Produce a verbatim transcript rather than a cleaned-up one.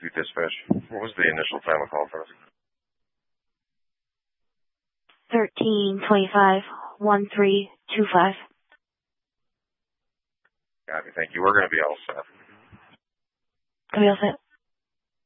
Do dispatch. What was the initial time of call for us? Thirteen twenty-five one three two five. Got it. Thank you. We're going to be all set. Are we all set?